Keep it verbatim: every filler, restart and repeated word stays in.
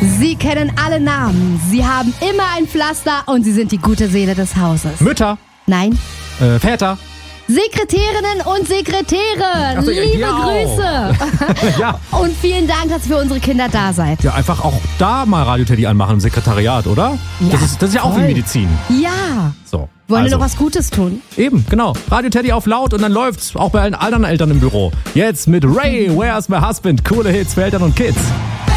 Sie kennen alle Namen. Sie haben immer ein Pflaster und sie sind die gute Seele des Hauses. Mütter, Nein. äh, Väter. Sekretärinnen und Sekretäre, Ach so, ja, liebe ihr auch. Grüße. Ja. Und vielen Dank, dass ihr für unsere Kinder da seid. Ja, einfach auch da mal Radio Teddy anmachen im Sekretariat, oder? Ja, das, ist, das ist ja auch wie voll. Medizin. Ja. So. Wollen also. wir doch was Gutes tun? Eben, genau. Radio Teddy auf laut und dann läuft's. Auch bei allen anderen Eltern im Büro. Jetzt mit Ray, Where's My Husband? Coole Hits für Eltern und Kids.